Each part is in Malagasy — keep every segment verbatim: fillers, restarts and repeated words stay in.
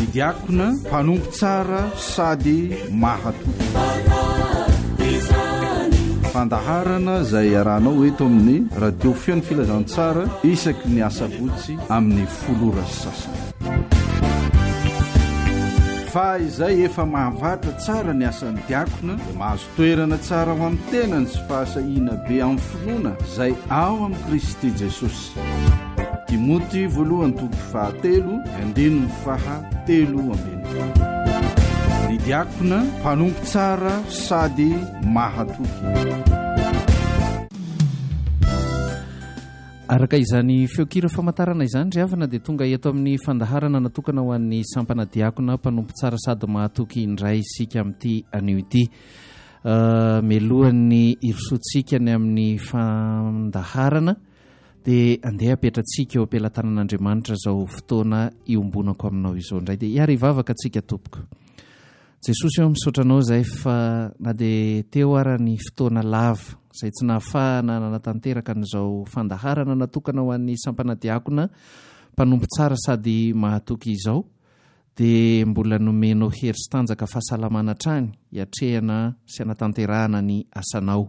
diakona mpanompo tsara sady mahatoky fandaharana izay iarahnao eto amin'ny radio feon'ny filazantsara isaky ny asabotsy amin'ny folora sasany fa izay efa mahavatra tsara ny asan'ny diakona dia mahazo toerana tsara ho amin'ny tenany sy fahasahiana be amin'ny finoana izay ao amin'ny Kristy Jesosy. Timoty voalohany toko fahatelo andininy fahatelo ambiny. Ny diakona mpanompo tsara sady mahatoky. Araka izany feokira famantarana izany ry havana dia tonga eto amin'ny fandaharana natokana ho an'ny sampana diakona mpanompo tsara sady mahatoky indray isika amin'ity anio ity. Uh, melohan'ny irosotsika ny amin'ny fandaharana dia andeha apetratsika eo ampelantanan'Andriamanitra izao fotoana iombonako aminao izao indray dia hiary hivavaka atsika tompoko. Jesosy eo misaotranao izay fa na dia teo ara ny fotoana lava izay tsy nahafahana nanatanteraka n'izao fandaharana natokana ho an'ny sampana diakona mpanompo tsara sady mahatoky izao dia mbola nomenao hery sy tanjaka fahasalamana hatrany hiatrehana sy hanatanterahana ny asanao.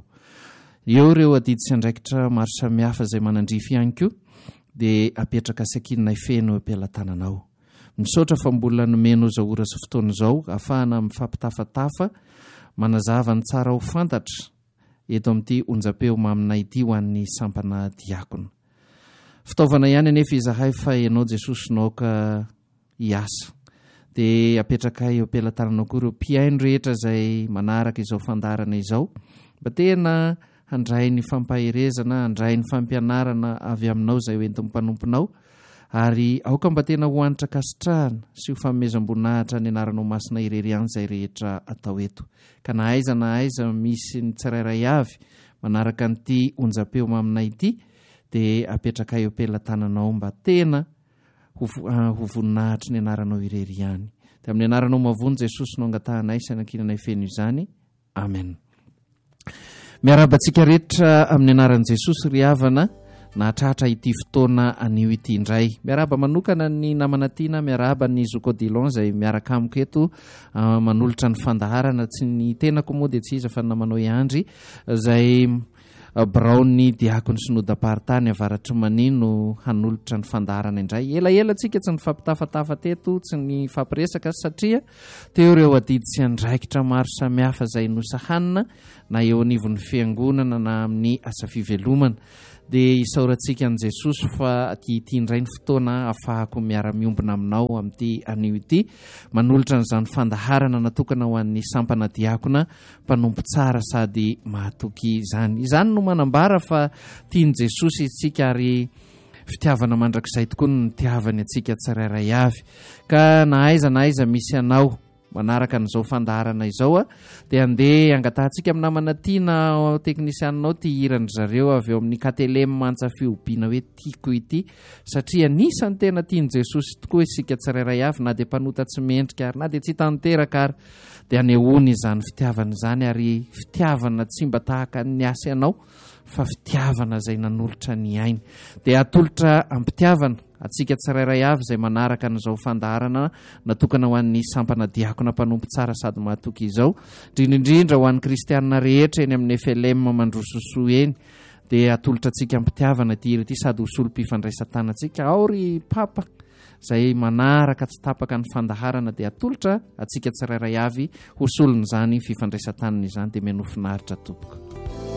Eo ireo adidy sy andraikitra maro samihafa izay manandrify ihany koa dia apetraka sakinina ifeno ampelantananao. Misaotra fa mbola nomenao izao ora sy fotoana izao ahafahana mifampitafatafa manazava ny tsara ho fantatra eto amin'ity onjam-peo maminay ity ho an'ny sampana diakona. Fitaovana ihany anefa izahay fa ianao Jesosy naoka hiasa dia apetraka eo ampelantananao koa ireo mpiaino rehetra izay manaraka izao fandarana izao mba tena handray ny fampaherezana, handray ny fampianarana avy aminao izay hoentin'ny mpanomponao ary aoka mba tena ho anitra kasitrahana sy ho fanomezam-boninahitra ny anaranao masina irery ihany izay rehetra atao eto. Ka na aiza na aiza misy ny tsirairay avy manaraka an'ity onjam-peo maminay ity dia apetraka eo ampelantananao mba tena ho, uh, ho voninahitra ny anaranao irery ihany. Dia amin'ny anaranao mavony Jesosy no angatahanay sy anakinanay feno izany. Amen. Miarabantsika rehetra amin'ny anaran'i Jesosy ry havana nahatratra ity fotoana anio ity indray. Miaraba manokana ny namana tiana, miaraba ny Zokodilon izay miaraka amiko eto uh, manolotra ny fandaharana, tsy ny tenako moa dia tsy iza fa namanao iandry izay uh, Braony diakony synodam-paharitany avaratry manino hanolotra ny fandaharana indray. Ela-ela tsika tsy ny fampitafatafa teto, tsy ny fampiresaka satria teo ireo adidy sy andraikitra maro samihafa izay nosahanina na eo anivon'ny fiangonana na amin'ny asa fivelomana. Dia isaurantsika an' Jesosy fa ity indray ny fotoana ahafahako miara-miombona aminao amin'ity anio ity manolotra n'izany fandaharana natokana ho an'ny sampana diakona mpanompo tsara sady mahatoky izany. Izany no manambara fa tiany Jesosy isika ary fitiavana mandrakizay tokoa no tiavany atsika tsirairay avy. Ka na aiza na aiza misy anao manaraka n'izao fandaharana izao a dia andeha angatahantsika amin'ny namana tiana teknisianinao ty hirany zareo avy eo amin'ny katelemy mantsa fihobiana hoe tiako ity satria nisany tena tiany Jesosy tokoa isika tsirairay avy na dia mpanota tsy mendrika ary na dia tsy tanteraka ary dia anehoany izany fitiavana izany ary fitiavana tsy mba tahaka ny asa ianao fa fitiavana izay nanolotra ny ainy dia atolotra ampitiavana atsika tsirairay avy izay manaraka n'izao fandaharana natokana ho an'ny sampana diakona mpanompo tsara sady mahatoky izao, indrindraindrindra ho an'ny kristianina rehetra eny amin'ny F L M mandrososo eny dia atolotra atsika ampitiavana ity ity sady hosolo-pifandraisan-tana atsika ao ry papa izay manaraka tsy tapaka ny fandaharana dia atolotra atsika tsirairay avy hosolon'izany fifandraisan-tanana izany dia menofinaritra tompoko.